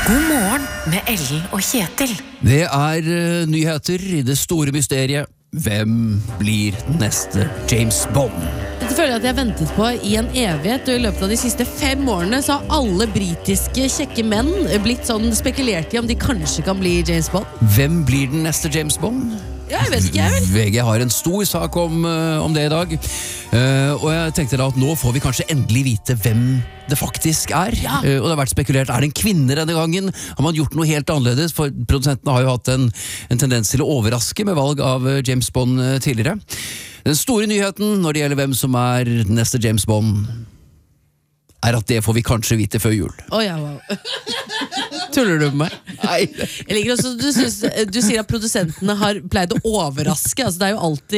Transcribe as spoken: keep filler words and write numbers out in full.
God morgen med Ellen og Kjetil. Det er uh, nyheter i det store mysteriet. Hvem blir neste James Bond? Dette føler jeg at jeg har ventet på i en evighet, og i løpet av de siste fem årene så har alle britiske kjekke menn blitt sånn spekulert i om de kanskje kan bli James Bond. Hvem blir den neste James Bond? Ja, jeg vet ikke, jeg vel. V G har en stor sak om, uh, om det i dag. Uh, og jeg tenkte da at nå får vi kanskje endelig vite hvem det faktisk er. Ja. Uh, og det har vært spekulert, er det en kvinne denne gangen? Har man gjort noe helt annerledes? For produsentene har jo hatt en, en tendens til å overraske med valg av uh, James Bond uh, tidligere. Den store nyheten når det gjelder hvem som er neste James Bond, er at det får vi kanskje vite før jul. Å ja, wow. Tuller du med meg? Nei. Jeg liker også, du, synes, du sier at produsentene har pleid å overraske. Altså, det er jo alltid